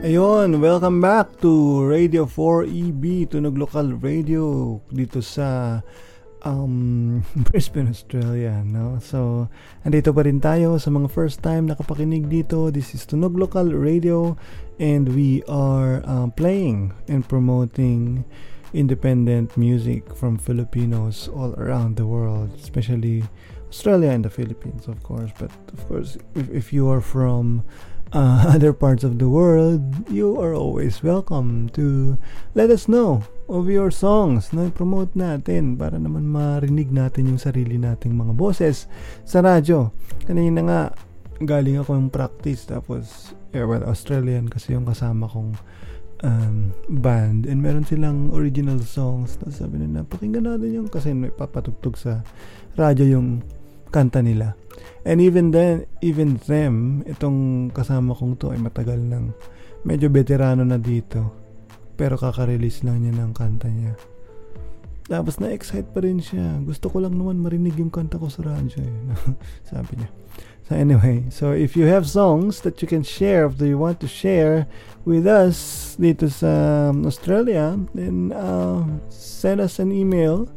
Ayun, welcome back to Radio 4EB, Tunog Lokal Radio dito sa Brisbane, Australia, no? So, andito pa rin tayo sa mga first time nakapakinig dito. This is Tunog Lokal Radio and we are playing and promoting independent music from Filipinos all around the world, especially Australia and the Philippines, of course. But of course, if you are from other parts of the world, you are always welcome to let us know of your songs na promote natin para naman marinig natin yung sarili nating mga boses sa radyo. Kanina nga galing ako yung practice, tapos Australian kasi yung kasama kong band, and meron silang original songs. Tapos sabi nila, pakinggan natin yung, kasi may papatugtog sa radyo yung kanta nila. And even them, itong kasama kong to ay matagal nang, medyo veterano na dito, pero kaka-release lang niya ng kanta niya. Tapos na-excite pa rin siya. Gusto ko lang naman marinig yung kanta ko sa radyo sabi niya. So anyway, so if you have songs that you can share, if you want to share with us dito sa Australia, then send us an email,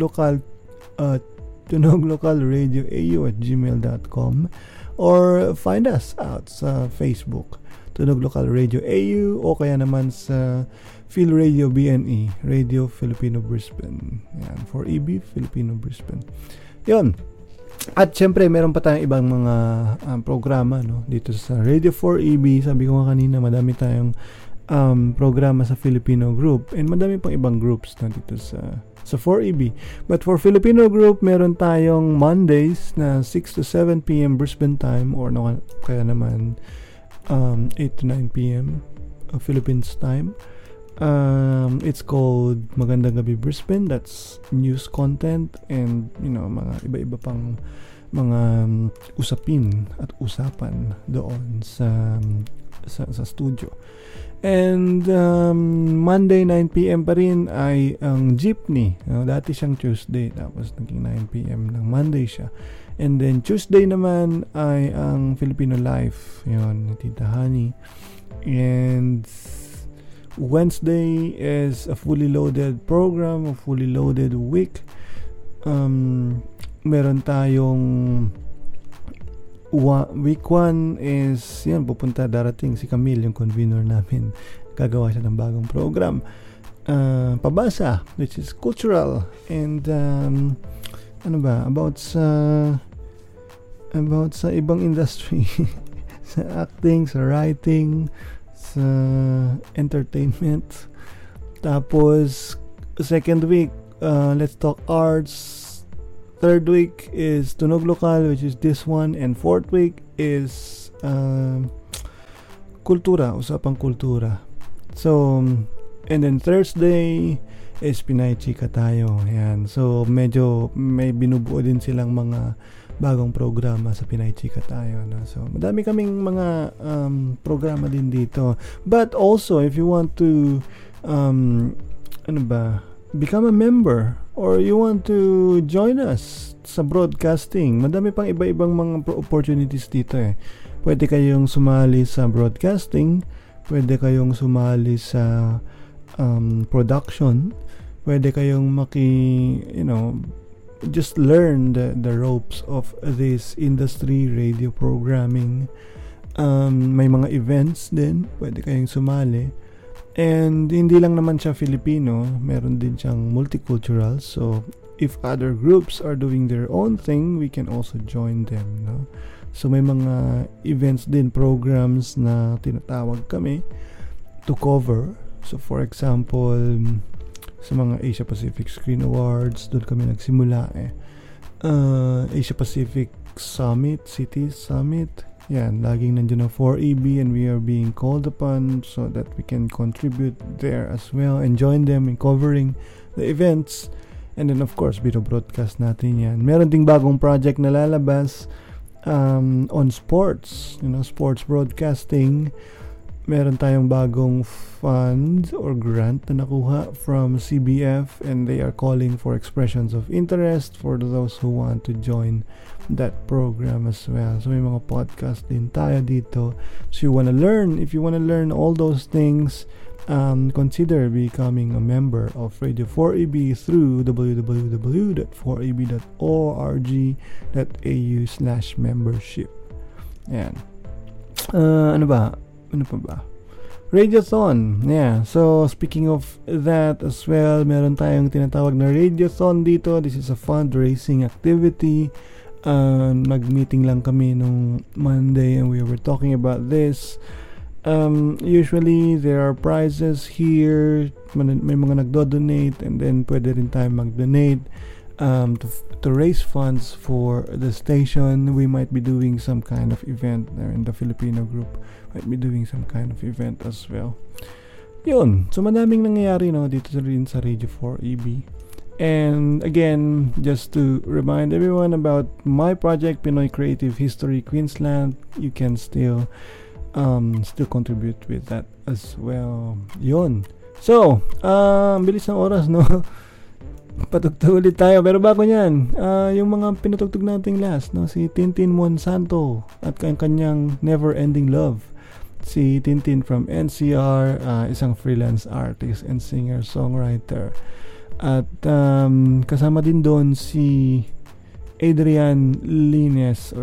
tunoglocalradioau@gmail.com, or find us out sa Facebook, Tunog Lokal Radio AU, o kaya naman sa Phil Radio BNE, Radio Filipino Brisbane. Yan, 4EB Filipino Brisbane. Yun. At syempre, meron pa tayong ibang mga programa, no, dito sa Radio 4EB. Sabi ko nga kanina, madami tayong programa sa Filipino group, and madami pang ibang groups na dito sa 4EB. But for Filipino group, meron tayong Mondays na 6 to 7 p.m. Brisbane time, or no, kaya naman 8 to 9 p.m. Philippines time. It's called Magandang Gabi Brisbane. That's news content and mga iba-iba pang mga usapin at usapan doon sa studio. And Monday 9 p.m. pa rin ay ang Jeepney. Dati siyang Tuesday, tapos naging 9 p.m. ng Monday siya. And then Tuesday naman ay ang Filipino Life, yun, Tita Honey. And Wednesday is a fully loaded program, a fully loaded week. Meron tayong week 1 is yan, darating si Camille, yung convener namin. Gagawa siya ng bagong program. Pabasa, which is cultural, and about sa ibang industry sa acting, sa writing, sa entertainment. Tapos second week, let's talk arts. Third week is Tunog Lokal, which is this one, and fourth week is kultura, usapang kultura. So, and then Thursday is Pinay Chika Tayo. Yan. So, medyo may binubuo din silang mga bagong programa sa Pinay Chika Tayo, no? So, madami kaming mga programa din dito. But also, if you want to become a member, or you want to join us sa broadcasting, madami pang iba-ibang mga opportunities dito eh. Pwede kayong sumali sa broadcasting, pwede kayong sumali sa production, pwede kayong just learn the ropes of this industry, radio programming. May mga events din, pwede kayong sumali. And hindi lang naman siya Filipino, meron din siyang multicultural. So if other groups are doing their own thing, we can also join them, no? So may mga events din, programs na tinatawag kami to cover. So for example, sa mga Asia Pacific Screen Awards, doon kami nagsimula Asia Pacific Summit, Cities Summit. Yan, laging nandiyan ang 4EB, and we are being called upon so that we can contribute there as well and join them in covering the events. And then of course, bino-broadcast natin yan. Meron ding bagong project na lalabas on sports, sports broadcasting. meron tayong bagong fund or grant na nakuha from CBF, and they are calling for expressions of interest for those who want to join that program as well. So may mga podcast din tayo dito. So if you wanna learn all those things, consider becoming a member of Radio 4EB through www.4eb.org.au/membership. Ayan. Ano pa ba? Radiothon. Yeah. So, speaking of that as well, meron tayong tinatawag na Radiothon dito. This is a fundraising activity. Nag-meeting lang kami nung Monday and we were talking about this. Usually, there are prizes here. May mga nagdo-donate, and then pwede rin tayo mag-donate to raise funds for the station. We might be doing some kind of event there in the Filipino group. Might be doing some kind of event as well. Yun. So, madaming nangyayari dito rin sa Radio 4EB. And again, just to remind everyone about my project, Pinoy Creative History Queensland, you can still contribute with that as well. Yun. So, bilis ng oras, no? Patugtog ulit tayo. Pero bago yan, yung mga pinatugtog nating last, no? Si Tintin Monsanto at kanyang Never Ending Love. Si Tintin from NCR, isang freelance artist and singer-songwriter. At kasama din doon si Adrian Llanes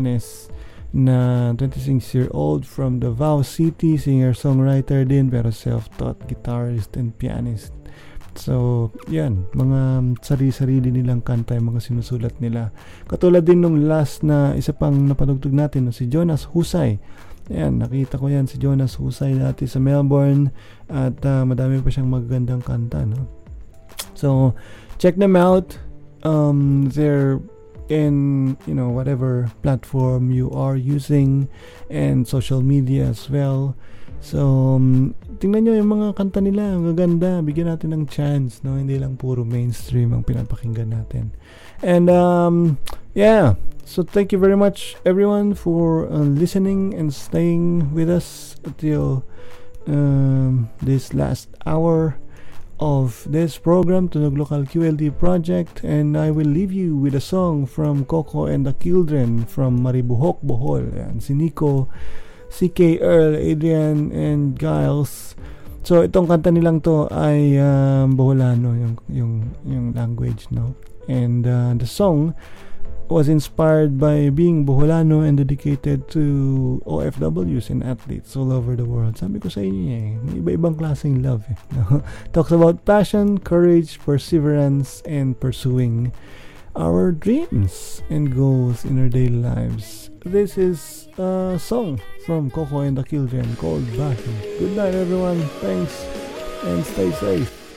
na 26-year-old from Davao City, singer-songwriter din pero self-taught guitarist and pianist. So, yan, mga sarili-sarili nilang kanta yung mga sinusulat nila. Katulad din nung last na isa pang napatugtog natin, si Jonas Husay. Yan, nakita ko yan si Jonas Husay dati sa Melbourne at madami pa siyang magagandang kanta, no? So, check them out. They're in, whatever platform you are using and social media as well. So, tingnan nyo yung mga kanta nila, ang gaganda. Bigyan natin ng chance, no? Hindi lang puro mainstream ang pinapakinggan natin. And, yeah. So, thank you very much, everyone, for listening and staying with us until this last hour of this program, Tunog Local QLD Project. And I will leave you with a song from Coco and the Children from Maribuhok, Bohol. Yan, si Nico, CK Earl, Adrian, and Giles. So, itong kanta nilang to ay Boholano, yung language, no? And the song was inspired by being Boholano and dedicated to OFWs and athletes all over the world. Sabi ko sa inyo may iba-ibang klaseng love, no? Talks about passion, courage, perseverance, and pursuing our dreams and goals in our daily lives. This is a song from Coco and the Children called Bashi. Good night, everyone. Thanks and stay safe.